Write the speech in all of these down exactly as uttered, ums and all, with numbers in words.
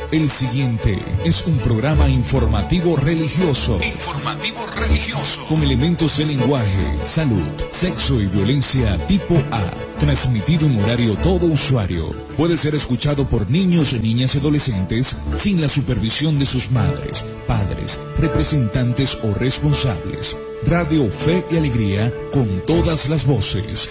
El siguiente es un programa informativo religioso. Informativo religioso. Con elementos de lenguaje, salud, sexo y violencia tipo A. Transmitido en horario todo usuario. Puede ser escuchado por niños, niñas y adolescentes sin la supervisión de sus madres, padres, representantes o responsables. Radio Fe y Alegría con todas las voces.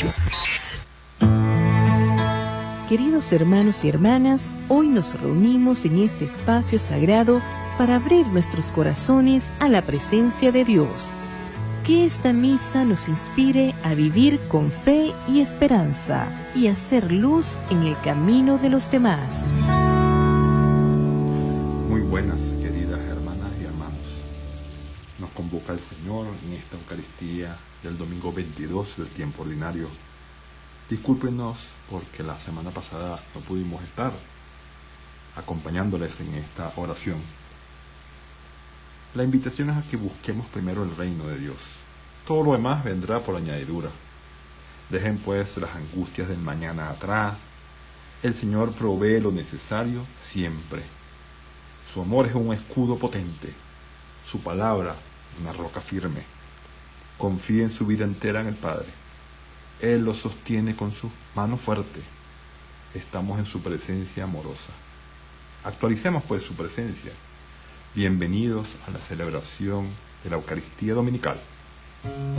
Queridos hermanos y hermanas, hoy nos reunimos en este espacio sagrado para abrir nuestros corazones a la presencia de Dios. Que esta misa nos inspire a vivir con fe y esperanza y hacer luz en el camino de los demás. Muy buenas, queridas hermanas y hermanos. Nos convoca el Señor en esta Eucaristía del domingo veintidós del tiempo ordinario. Discúlpenos porque la semana pasada no pudimos estar acompañándoles en esta oración. La invitación es a que busquemos primero el reino de Dios. Todo lo demás vendrá por añadidura. Dejen pues las angustias del mañana atrás. El Señor provee lo necesario siempre. Su amor es un escudo potente. Su palabra, una roca firme. Confíen su vida entera en el Padre. Él lo sostiene con su mano fuerte. Estamos en su presencia amorosa. Actualicemos pues su presencia. Bienvenidos a la celebración de la Eucaristía Dominical.